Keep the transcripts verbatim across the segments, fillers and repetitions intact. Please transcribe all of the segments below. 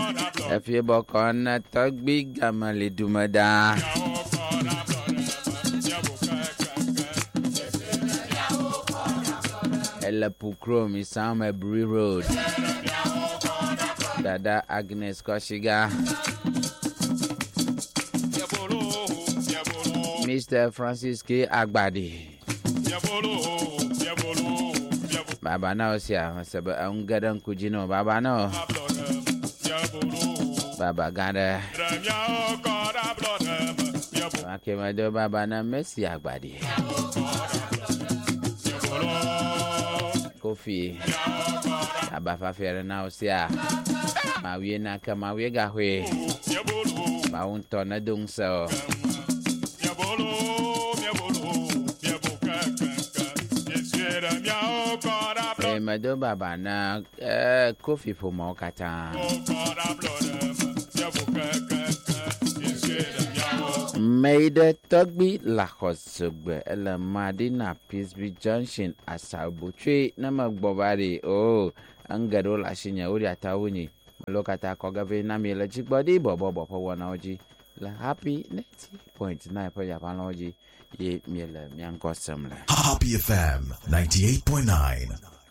Efie bokona togbi gamali dumada. Ella Pukrom is on my Brie Road. Dada Agnes Koshiga. Mister Francis K. Agbadi. Baba now, sir. Saba Ungadan Kujino. Baba no. Baba Gada. Okay, my dear Baba na Messi Agbadi. Kofi. Abafa fere now, sir. Mawie na kama we gahwe. Maunto na dung so. Eh, mado baba na eh Kofi for mo kata. Made Tugby Lahosugbe Ella Madina Pisby Junction Asabuchi Nama Bobari oh Angaro Lashinya Uri Atawuni Malokata Kogave Namila Jibody Bobo Bopo Wanoji La Happy ninety point nine for Japanoji Ye Mila Mianko Samla Happy F M ninety-eight point nine.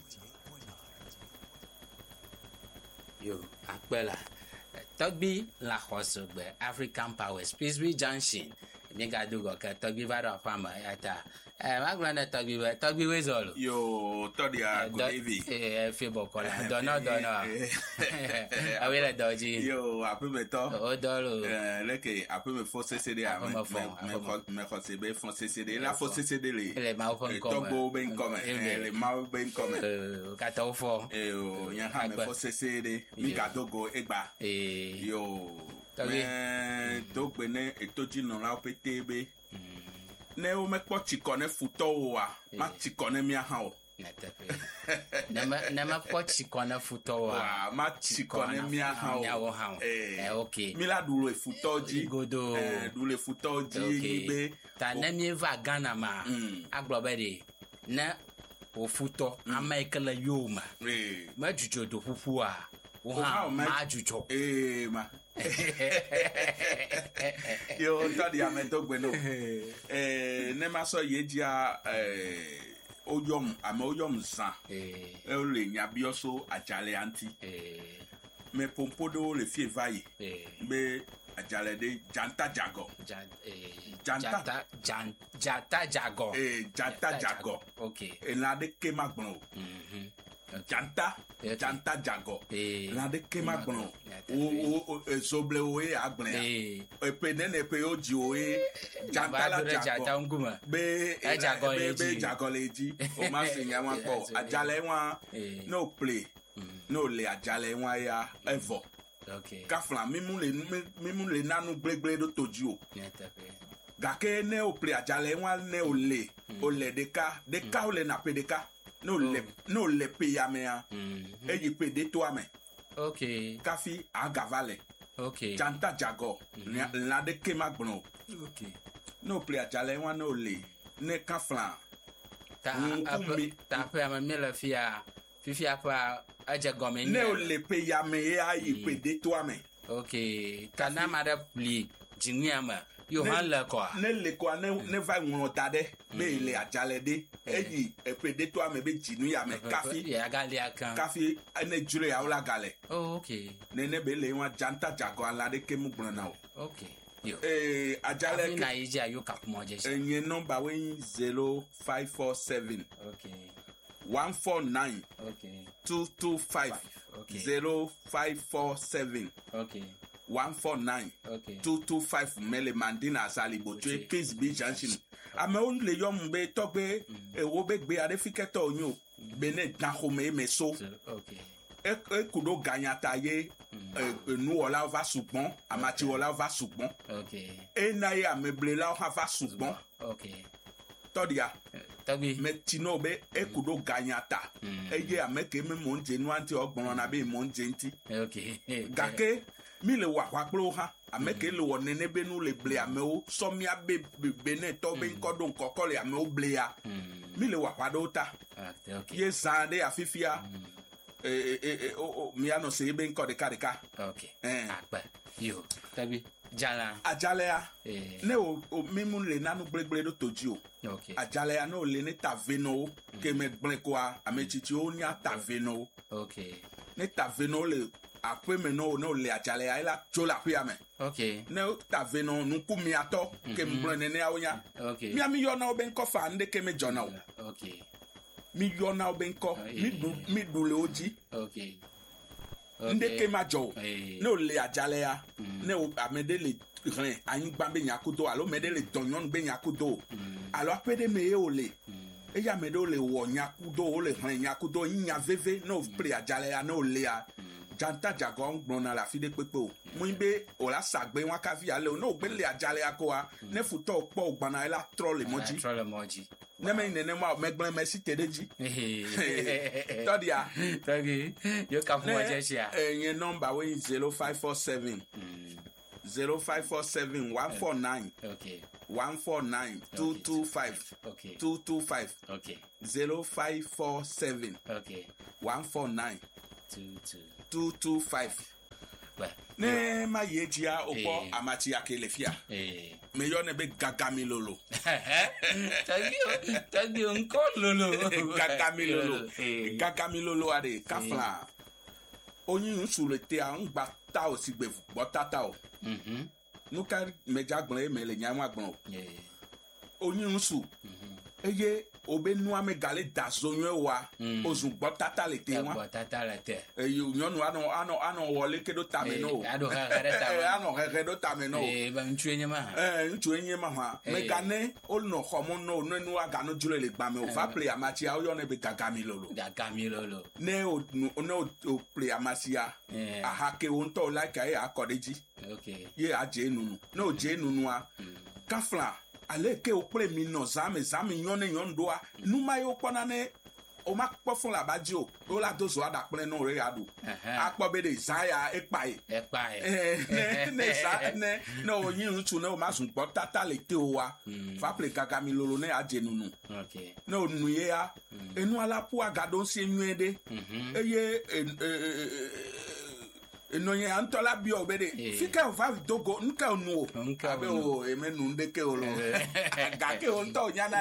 Yo Akbela Tugby Lahosugbe African Powers Pisby Junction Mega Dugo Tugby Vado Farmer Yata Eh, Maglana Tugby Tugby Wezolo. Yo, Todia, good evening. Eh, Fibo Cola. Dono, dono. I will a dodgy. Yo, I put me to. Oh, Dolo. Eh, Leke, I put me for C C D. I me me consider for C C D. La for C C D. Le Malcolm come. Togo ben come. Le Mal ben come. Eh, Kato for. Eh, yan ha me for C C D. Mi ka Togo egba. Eh. Yo. Eh, Togo ne etoji no la opetebe. Ne o me kwa chikone futo wa ma chikone mi aha o Nama nama kwa chikone futo wa ma chikone mi aha o eh okay mi la duro e futo ji godo eh duro e futo ji ibe ta na mi va Ghana ma aglobede na o futo amaikala yoma eh ma jujo do fufu a o ha ma jujo eh ma Yo, tadi amento gweno. Eh, ne maso yejia eh oyom ame oyom san. Eh, e o le nyabioso ajale anti. Eh, me pompodo le fie vai. Eh, be ajale de janta jago. Jan eh janta jan jata jago. Eh, janta jago. Okay. E na de kemagbon. Mhm. Janta, okay. Janta jago. Eh, la de kemagbon. O o soble oe agblen. Eh, e pe nene pe oji oe janta la jago. Be e jago be be jago leji. O ma se nya wan po. Ajale wan no play. No le ajale wan ya evo. Okay. Kafla mimu le mimu le nanu gbegble do toji o. Gake ne o play ajale wan ne o le. O le deka, deka o le na pe deka. No le no le pe ya me a. E yi pe de to ame. Okay. Kafi agavale. Okay. Janta jago. Mm-hmm. La de kemagbon. Okay. No play ajale wan no le. Ne kafla. Ta ape ta pe amela fia. Fifi apa aja gomen. Ne o le pe ya me a yi pe de to ame. Okay. Kana mara pli jiniama. Yo han le kwa. Ne le kwa ne ne va won tade. Be le ajale de. Eyi e pe de to ame be jinu ya me kafi. Ya gali akan. Kafi ene jure ya ola gale. Oh okay. Ne ne be le wan janta jago ala de kemu gbon na o. Okay. Yo. Eh ajale ke. Na ija yo kap mo je. Enye number we zero five four seven. Okay. one four nine. Okay. two two five. Okay. zero five four seven. Okay. one four nine. Okay. two two five mele mandina salibo tue case bi janshin. Ame on le yom be togbe e wo be gbe ade fiketo onyo bene dan home me so. Okay. E e kudo ganyata ye e nu ola va soupon amati ola va soupon. Okay. E na ye ameble la va soupon. Okay. Todia. Togbi. Me tino be e kudo ganyata. E ye ameke me monje nu anti ogbon na be monje nti. Okay. Gake mi le wa wa kplo ha ameke le won nene be nu le ble ameo so mi abe be ne to be nkodo nkoko le ameo ble ya mi le wa wa do ta okay ye sande afifia eh eh o mi ano se be nko de ka de ka okay agba yo tabi jala ajalea ne o mimu le nanu gblegble do toji o okay ajalea no le ne taveno ke me gble ko a amechichi o ni ataveno okay ne taveno le après me no no le ajalea ela chola pia me okay ne taveno nu ku mi ato ke mble ne ne awonya okay mi ami yo na o ben ko fa nde ke me jona o okay mi yo na o ben ko mi du mi du le oji okay nde ke ma jo ne o le ajalea ne o amede le rin ayin gba be yakudo alo mede le donyon be yakudo alo apede me e o le e ya mede o le wo yakudo o le rin yakudo yin ya veve no pre ajalea ne o le a janta jagon gbona la fide pepe o mu be o la sagbe won ka fi ale o no gbe le ajalea ko a ne futo opo ogbana ela troll emoji troll emoji ne me nene ma megble me si tedeji todia tagi yo ka fu waje sia eh yen number we zero five four seven zero five four seven one four nine okay one four nine two two five okay two two five okay zero five four seven okay one four nine two two two two five ne ma yejia opo amati akelefia eh me yo ne be gagami lolo tagi tagi onko lolo gagami lolo gagami lolo ade kafla oyin sulete a ngba ta o sigbe bo tata o mhm nuka meja gbon e mele nyamu agbon eh oyin su eye obe nu ame gale dazonwe wa ozun gbo tata le te wa gbo tata le te eye nyonu ano ano ano wole kedo tame no ado gare tame ano gare do tame no eh ba ntu enye ma eh ntu enye ma ha me gane ol no homo no no nu aga no jule le gba me o fa play amachi a o yo ne be gagami lolo gagami lolo ne o no o play amachi a aha ke o nto like e akodeji okay ye aje nunu no je nunu a kafla ale ke o pre mi no zame zame yone yondoa numa yo kona ne o ma po fun la baji o o la dozo ada pele no re adu apo be de zaya epai epai ne ne sa ne no yin ntu ne o ma sun po tata le te o wa fa ple gagami lolo ne aje nunu okay no nu ye ya enu ala pu agado si enwede eye eno ye antola bi obede fika o va dogo nka onu o abe o emenu ndeke o lo gake o nto nyana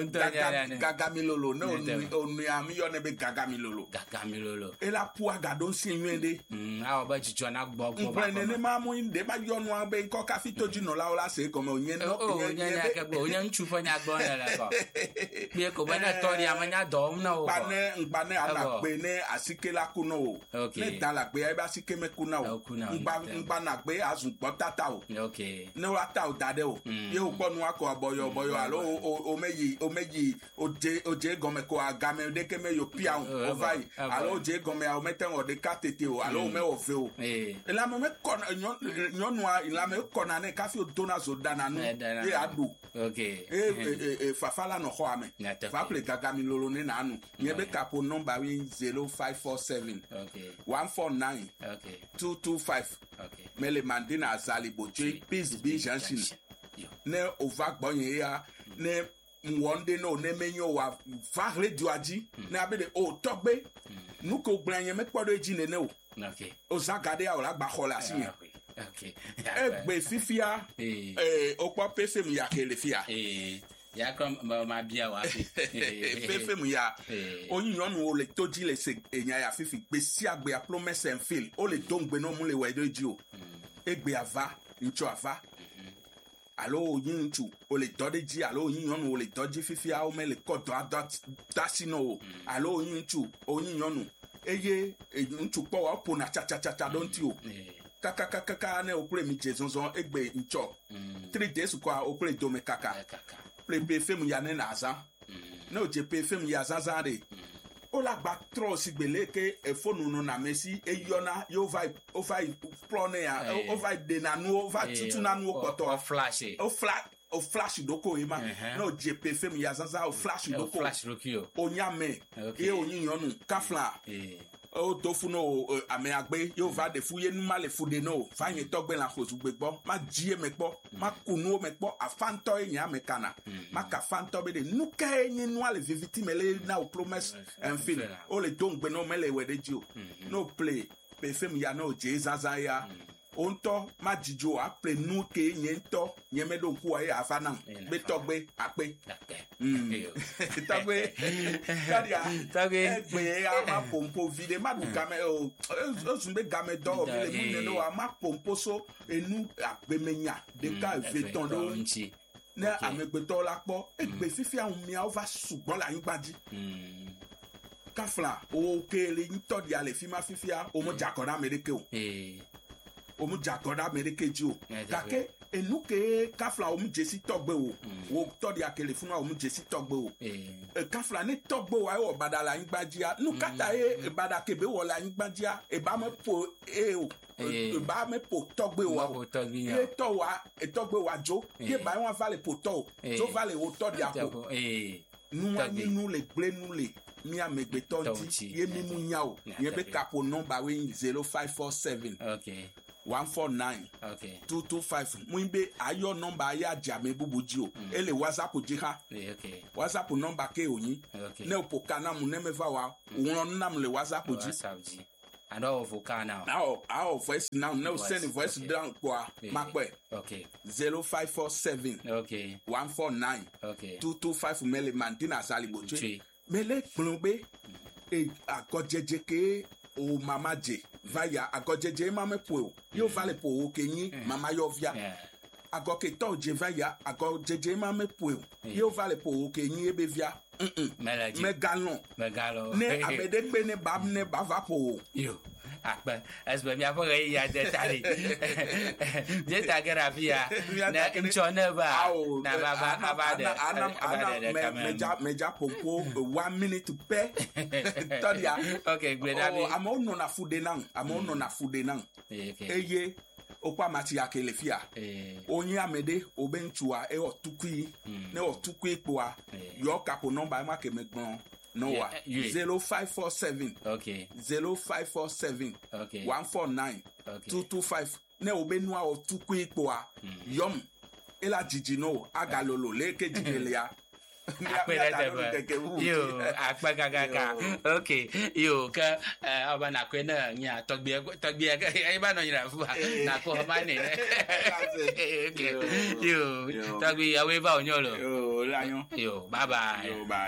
de gagami lolo no onu ya mi yo ne be gagami lolo gagami lolo e la pu agado si enwede mm a o ba jijo na gbo gbo ba ne ne ma mu inde ma yo nu abe ko ka fi toji no la o la se ko me onye no onye nya ke gbo onye nchu fo nya gbo na la ko bi ko ba na tori amanya do na o ba ne ba ne ana pe ne asike la ku no o ne dala pe e ba asike me kuna o ngba ngba na pe azun gbo tata o okay ne wa ta o dade o ye o gbonu akọ boyo boyo alo o meyi o meyi o je o je gome ko agame de ke me yo pia o vai alo je gome o meten o de katete o alo me o fe o e la me ko nyonu a la me ko na ne ka fi o dona so dana nu e adu okay e e fafala no ho ame fa play gagami lolo ne na anu ye be kapo number we zero five four seven okay one four nine okay two two five okay mele mandina azali boje peace be junction ne ova gbonye ya ne mwonde no ne menyo wa fa radio aji ne abede o togbe nuko gbanye me podo eji ne ne o okay o sagade a o la gba khola si okay egbe fifia eh o po pese mu yakele fia eh ya kom ma bia wa fi pefe mu ya oyin yonu o le toji le se enya ya fifi gbe si agbe a promise and fail o le dongbe no mu le we doji o egbe ava ncho ava alo oyin nchu o le dodeji alo oyin yonu o le doji fifi a o me le kodo adot dasino alo oyin nchu oyin yonu eye nchu po wa po na cha cha cha don ti o kaka kaka kaka ne o pre mi jezonzon egbe ncho three days kwa o pre do me kaka play play film ya ne naza no je play film ya zaza de o la gba tro si gbele ke e phone no na mesi e yona yo vai o vai prone ya o vai de na nu o vai tutu na nu o poto o flash o flash o flash doko e ma no je play film ya zaza o flash doko flash doko o nyame e o yin yonu kafla o to fu no ame agbe yo va de fu ye nu ma le fu de no fa yin to gbe la ko su gbe gbo ma ji e me gbo ma kunu me gbo afanto e nya me kana ma ka fanto be de nu ka yin nu ale viviti me le na o promise en film o le don gbe no me le we de ji o no play pe film ya no je zaza ya onto ma jijo a pre nu ke yin to yen me don ku aye afana be to gbe ape mm to gbe kadia to gbe egbe a ma pompo vide ma du game o o sun be game do vile mu ne no a ma pompo so enu agbemenya de ka veton do na amegbeto la po egbe fifi ahun mi a over sugbon la yin gbaji kafla o kele nto dia le fi ma fifi a o mo jakora amerike o eh omu jakora amerike ji o kake enu ke kafla omu jesi togbe o wo to di akele fun omu jesi togbe o e kafla ni togbe wa o badala yin gbajia nu kata e bada kebe wo la yin gbajia e ba me po e o e ba me po togbe wa e to wa e togbe wa jo ke ba won vale po to so vale o to di ako e nu ani nu le gble nu le mi amegbeto nti ye mi mu nya o ye be kapo number we zero five four seven okay one four nine okay two two five muimbe ayo number aya jame bubuji o ele whatsapp jiha okay whatsapp number ke oyin ne opokana mu ne meva wa won nam le whatsapp ji and all vocal now now our voice now no send voice down kwa makwe okay zero five four seven okay one four nine okay two two five mele mantina saliboche mele plombe e akojeje ke o mama je vaya agojeje mama po yo vale po o kenyi mama yo via agoke to je vaya agojeje mama po yo vale po o kenyi ebe via mm megalon megalon ne abede pe ne bab ne bava po yo akba asbe mi afo re ya de tari je ta grafia na nchone ba na baba abade abade meja meja popo one minute to pay todia okay great abi am on na fude nan am on na fude nan eye okwa mati akele fia onye amede obentua e otukui ne otukui poa yo kapo number ma ke megbon no wa zero five four seven okay zero five four seven okay one four nine two two five ne obenua otukui poa yom ela jiji no agalolo leke jijele ya yo akpa gaga okay yo ka aba na kwena nya togbe togbe e ba no nyira fu na ko ma ni okay yo togbe awe ba onyolo yo layon yo bye bye yo bye.